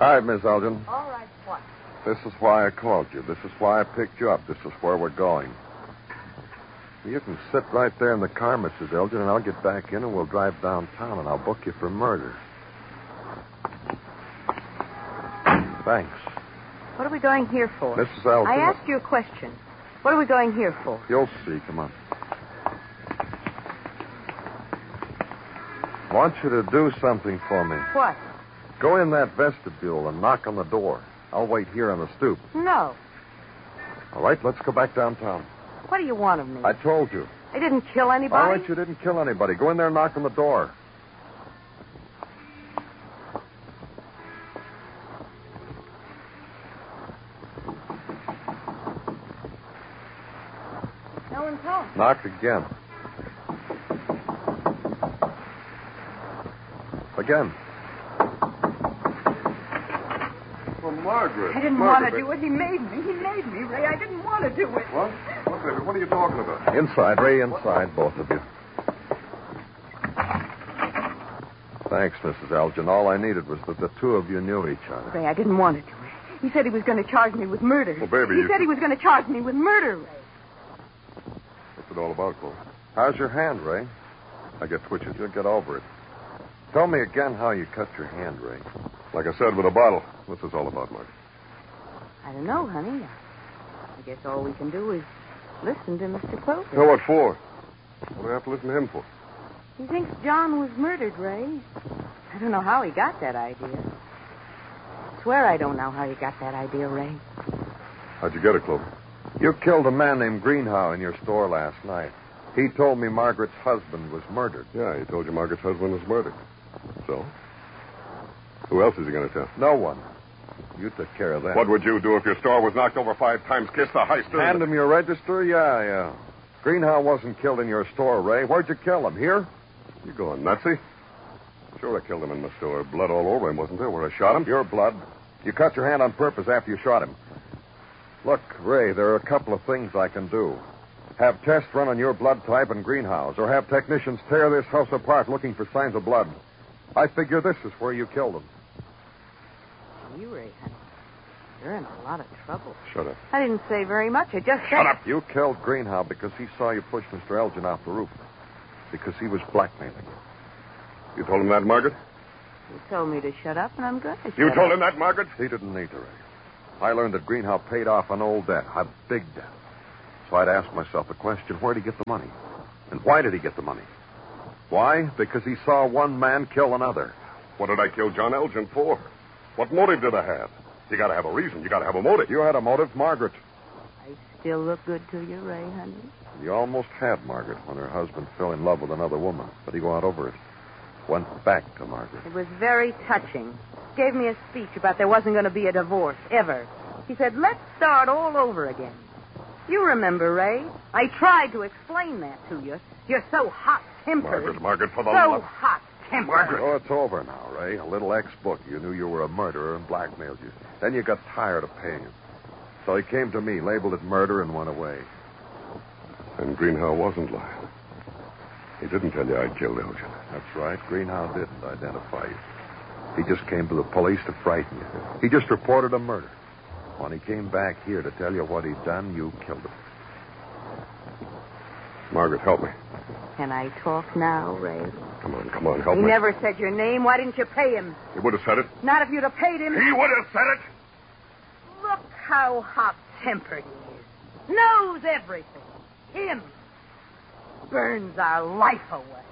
All right, Miss Elgin. All right, what? This is why I called you. This is why I picked you up. This is where we're going. You can sit right there in the car, Mrs. Elgin, and I'll get back in and we'll drive downtown and I'll book you for murder. Thanks. What are we going here for? Mrs. Elgin. I asked you a question. What are we going here for? You'll see. Come on. I want you to do something for me. What? Go in that vestibule and knock on the door. I'll wait here on the stoop. No. All right, let's go back downtown. What do you want of me? I told you. I didn't kill anybody? All right, you didn't kill anybody. Go in there and knock on the door. No one's home. Knock again. Again. Well, Margaret. I didn't want to do it. He made me. He made me, Ray. I didn't want to do it. What? What, baby? What are you talking about? Inside, Ray, inside, both of you. Thanks, Mrs. Elgin. All I needed was that the two of you knew each other. Ray, I didn't want to do it. He said he was going to charge me with murder. Well, baby, he said he was going to charge me with murder, Ray. What's it all about, Chloe? How's your hand, Ray? I get twitches. You'll get over it. Tell me again how you cut your hand, Ray. Like I said, with a bottle. What's this all about, Margaret? I don't know, honey. I guess all we can do is listen to Mr. Clover. So what for? What do I have to listen to him for? He thinks John was murdered, Ray. I don't know how he got that idea. I swear I don't know how he got that idea, Ray. How'd you get it, Clover? You killed a man named Greenhow in your store last night. He told me Margaret's husband was murdered. Yeah, he told you Margaret's husband was murdered. So? Who else is he going to tell? No one. You took care of that. What would you do if your store was knocked over 5 times, kissed the heister? Hand him your register? Yeah. Greenhow wasn't killed in your store, Ray. Where'd you kill him? Here? You going nutsy? Sure, I killed him in my store. Blood all over him, wasn't there, where I shot him? Your blood. You cut your hand on purpose after you shot him. Look, Ray, there are a couple of things I can do. Have tests run on your blood type and Greenhow's, or have technicians tear this house apart looking for signs of blood. I figure this is where you killed him. You, Ray, honey. You're in a lot of trouble. Shut up. I didn't say very much. I just said... Shut up. You killed Greenhow because he saw you push Mr. Elgin off the roof. Because he was blackmailing you. You told him that, Margaret? You told me to shut up, and I'm going to shut You up. told him that, Margaret? He didn't need to, Ray. I learned that Greenhow paid off an old debt, a big debt. So I'd ask myself the question, where did he get the money? And why did he get the money? Why? Because he saw one man kill another. What did I kill John Elgin for? What motive did I have? You got to have a reason. You got to have a motive. You had a motive, Margaret. I still look good to you, Ray, honey. You almost had Margaret when her husband fell in love with another woman, but he got over it. Went back to Margaret. It was very touching. Gave me a speech about there wasn't going to be a divorce, ever. He said, let's start all over again. You remember, Ray? I tried to explain that to you. You're so hot-tempered. Margaret, for the so love... hot-tempered. Margaret. Oh, it's over now, Ray. A little ex-book. You knew you were a murderer and blackmailed you. Then you got tired of paying him. So he came to me, labeled it murder, and went away. And Greenhow wasn't lying. He didn't tell you I'd killed Elgin. That's right. Greenhow didn't identify you. He just came to the police to frighten you. He just reported a murder. When he came back here to tell you what he'd done, you killed him. Margaret, help me. Can I talk now, Ray? Come on, help He me. never said your name. Why didn't you pay him? He would have said it. Not if you'd have paid him. He would have said it. Look how hot-tempered he is. Knows everything. Him. Burns our life away.